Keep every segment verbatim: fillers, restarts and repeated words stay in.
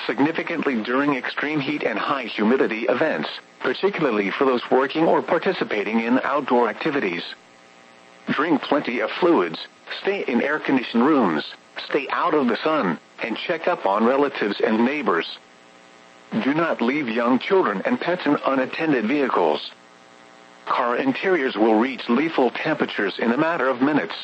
significantly during extreme heat and high humidity events, particularly for those working or participating in outdoor activities. Drink plenty of fluids, stay in air-conditioned rooms, stay out of the sun, and check up on relatives and neighbors. Do not leave young children and pets in unattended vehicles. Car interiors will reach lethal temperatures in a matter of minutes.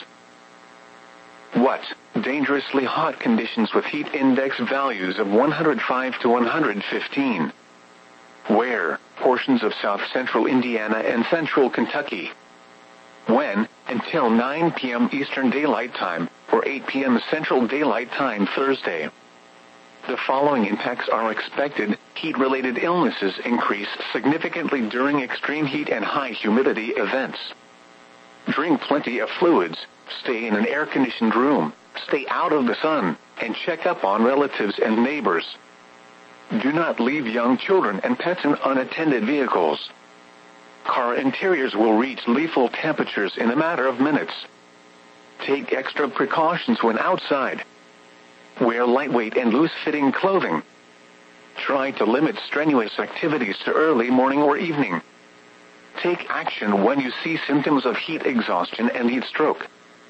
What? Dangerously hot conditions with heat index values of one hundred five to one hundred fifteen. Where? Portions of south-central Indiana and central Kentucky. When? Until nine p.m. Eastern Daylight Time, or eight p.m. Central Daylight Time Thursday. The following impacts are expected. Heat-related illnesses increase significantly during extreme heat and high humidity events. Drink plenty of fluids, stay in an air-conditioned room, stay out of the sun, and check up on relatives and neighbors. Do not leave young children and pets in unattended vehicles. Car interiors will reach lethal temperatures in a matter of minutes. Take extra precautions when outside. Wear lightweight and loose-fitting clothing. Try to limit strenuous activities to early morning or evening. Take action when you see symptoms of heat exhaustion and heat stroke.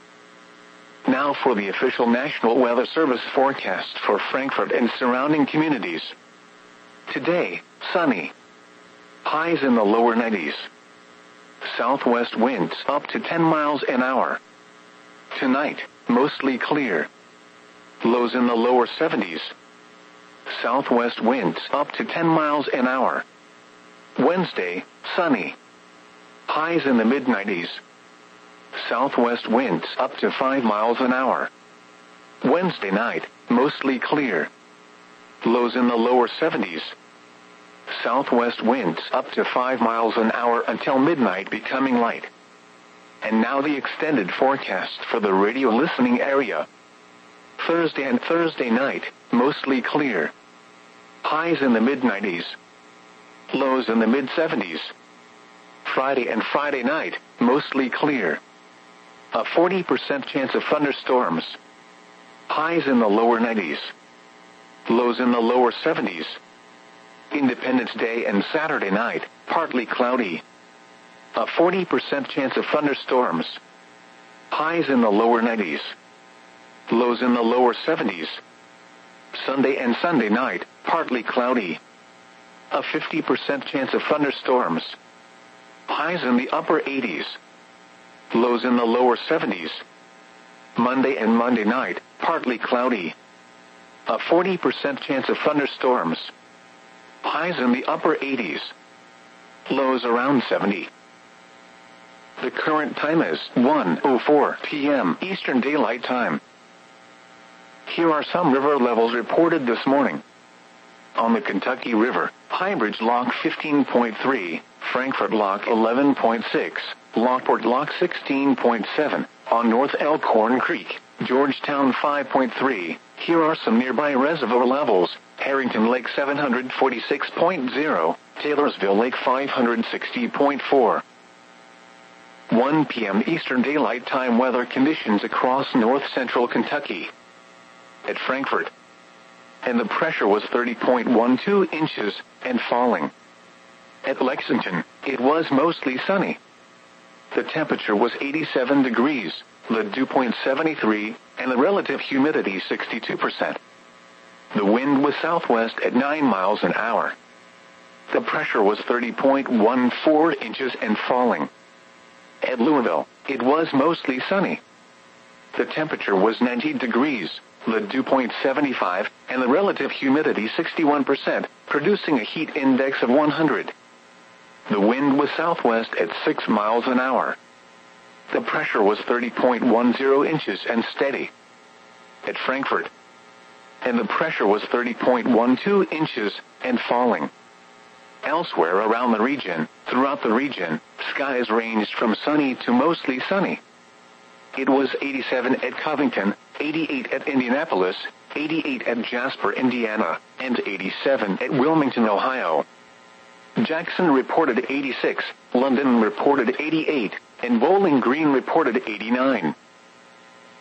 Now for the official National Weather Service forecast for Frankfort and surrounding communities. Today, sunny. Highs in the lower nineties. Southwest winds up to ten miles an hour. Tonight, mostly clear. Lows in the lower seventies. Southwest winds up to ten miles an hour. Wednesday, sunny. Highs in the mid nineties. Southwest winds up to five miles an hour. Wednesday night, mostly clear. Lows in the lower seventies. Southwest winds up to five miles an hour until midnight, becoming light. And now the extended forecast for the radio listening area. Thursday and Thursday night, mostly clear. Highs in the mid nineties. Lows in the mid seventies. Friday and Friday night, mostly clear. A forty percent chance of thunderstorms. Highs in the lower nineties. Lows in the lower seventies. Independence Day and Saturday night, partly cloudy. A forty percent chance of thunderstorms. Highs in the lower nineties. Lows in the lower seventies. Sunday and Sunday night, partly cloudy. A fifty percent chance of thunderstorms. Highs in the upper eighties. Lows in the lower seventies. Monday and Monday night, partly cloudy. A forty percent chance of thunderstorms. Highs in the upper eighties. Lows around seventy. The current time is one oh four p.m. Eastern Daylight Time. Here are some river levels reported this morning. On the Kentucky River, Highbridge Lock fifteen point three, Frankfort Lock eleven point six, Lockport Lock sixteen point seven, on North Elkhorn Creek, Georgetown five point three. Here are some nearby reservoir levels. Harrington Lake seven hundred forty-six point zero, Taylorsville Lake five hundred sixty point four. one p.m. Eastern Daylight Time weather conditions across north-central Kentucky. At Frankfort, and the pressure was thirty point one two inches and falling. At Lexington, it was mostly sunny. The temperature was eighty-seven degrees, the dew point seventy-three, and the relative humidity sixty-two percent. The wind was southwest at nine miles an hour. The pressure was thirty point one four inches and falling. At Louisville, it was mostly sunny. The temperature was ninety degrees, the dew point seventy-five, and the relative humidity sixty-one percent, producing a heat index of one hundred. The wind was southwest at six miles an hour. The pressure was thirty point one zero inches and steady. At Frankfort, and the pressure was thirty point one two inches and falling. Elsewhere around the region, throughout the region, skies ranged from sunny to mostly sunny. It was eighty-seven at Covington, eighty-eight at Indianapolis, eighty-eight at Jasper, Indiana, and eighty-seven at Wilmington, Ohio. Jackson reported eighty-six, London reported eighty-eight, and Bowling Green reported eighty-nine.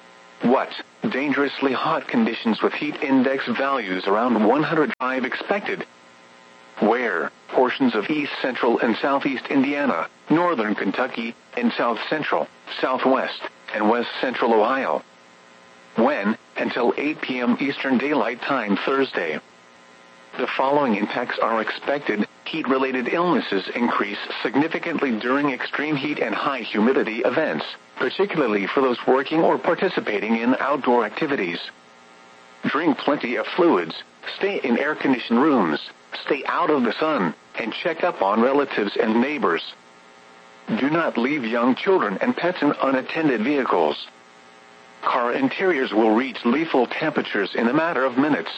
What? Dangerously hot conditions with heat index values around one hundred five expected. Where? Portions of east central and southeast Indiana, northern Kentucky, and south central, southwest, and west central Ohio. When? Until eight p.m. Eastern Daylight Time Thursday. The following impacts are expected. Heat-related illnesses increase significantly during extreme heat and high humidity events, particularly for those working or participating in outdoor activities. Drink plenty of fluids, stay in air-conditioned rooms, stay out of the sun, and check up on relatives and neighbors. Do not leave young children and pets in unattended vehicles. Car interiors will reach lethal temperatures in a matter of minutes.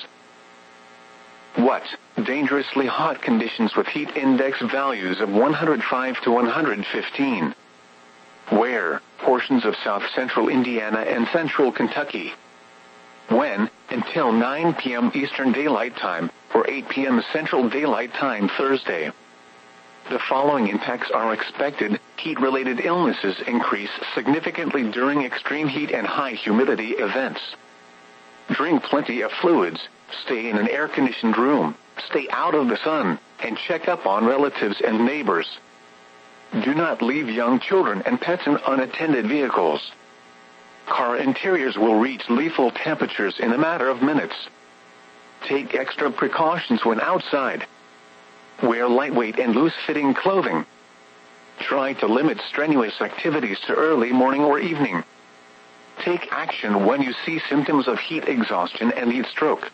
What? Dangerously hot conditions with heat index values of one hundred five to one hundred fifteen. Where? Portions of south central Indiana and central Kentucky. When? Until nine p.m. Eastern Daylight Time, or eight p.m. Central Daylight Time Thursday. The following impacts are expected. Heat-related illnesses increase significantly during extreme heat and high humidity events. Drink plenty of fluids, stay in an air-conditioned room, stay out of the sun, and check up on relatives and neighbors. Do not leave young children and pets in unattended vehicles. Car interiors will reach lethal temperatures in a matter of minutes. Take extra precautions when outside. Wear lightweight and loose-fitting clothing. Try to limit strenuous activities to early morning or evening. Take action when you see symptoms of heat exhaustion and heat stroke.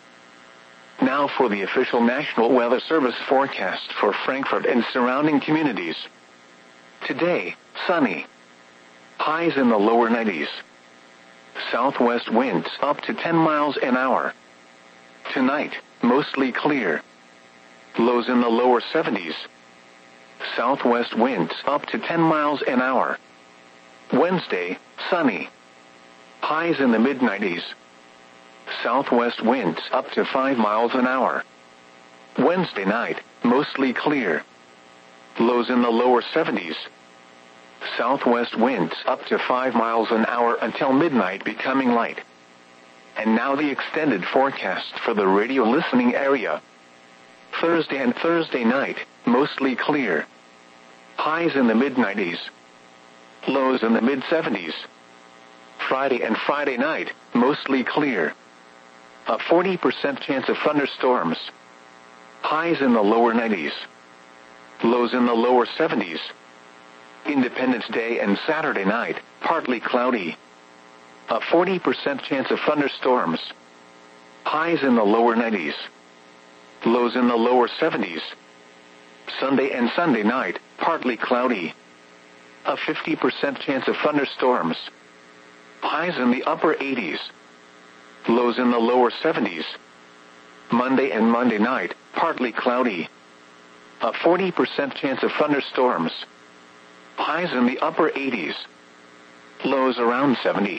Now for the official National Weather Service forecast for Frankfort and surrounding communities. Today, sunny. Highs in the lower nineties. Southwest winds up to ten miles an hour. Tonight, mostly clear. Lows in the lower seventies. Southwest winds up to ten miles an hour. Wednesday, sunny. Highs in the mid nineties. Southwest winds up to five miles an hour. Wednesday night, mostly clear. Lows in the lower seventies. Southwest winds up to five miles an hour until midnight, becoming light. And now the extended forecast for the radio listening area. Thursday and Thursday night, mostly clear. Highs in the mid nineties. Lows in the mid seventies. Friday and Friday night, mostly clear. A forty percent chance of thunderstorms. Highs in the lower nineties. Lows in the lower seventies. Independence Day and Saturday night, partly cloudy. A forty percent chance of thunderstorms. Highs in the lower nineties. Lows in the lower seventies. Sunday and Sunday night, partly cloudy. A fifty percent chance of thunderstorms. Highs in the upper eighties. Lows in the lower seventies. Monday and Monday night, partly cloudy. A forty percent chance of thunderstorms. Highs in the upper eighties. Lows around seventy.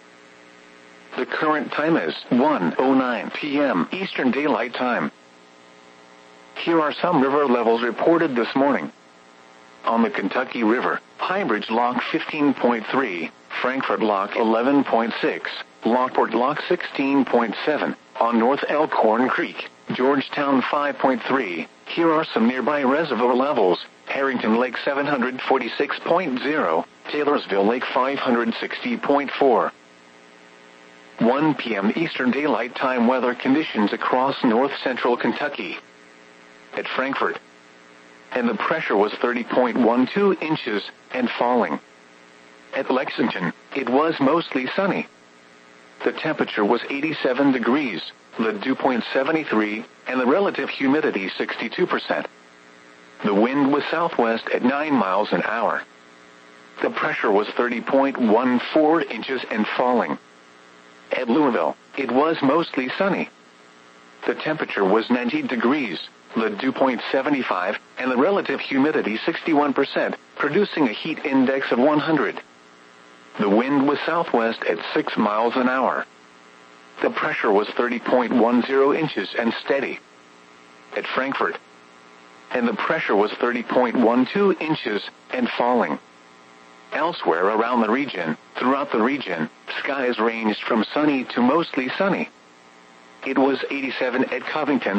The current time is one oh nine p.m. Eastern Daylight Time. Here are some river levels reported this morning. On the Kentucky River, Highbridge Lock fifteen point three, Frankfort Lock eleven point six, Lockport Lock sixteen point seven, on North Elkhorn Creek, Georgetown five point three. Here are some nearby reservoir levels. Harrington Lake seven hundred forty-six point zero, Taylorsville Lake five hundred sixty point four. one p.m. Eastern Daylight Time weather conditions across north central Kentucky. At Frankfort, and the pressure was thirty point one two inches and falling. At Lexington, it was mostly sunny. The temperature was eighty-seven degrees, the dew point seventy-three, and the relative humidity sixty-two percent. The wind was southwest at nine miles an hour. The pressure was thirty point one four inches and falling. At Louisville, it was mostly sunny. The temperature was ninety degrees, the dew point seventy-five, and the relative humidity sixty-one percent, producing a heat index of one hundred. The wind was southwest at six miles an hour. The pressure was thirty point one zero inches and steady. At Frankfort, and the pressure was thirty point one two inches and falling. Elsewhere around the region, throughout the region, Skies ranged from sunny to mostly sunny. It was eighty-seven at Covington,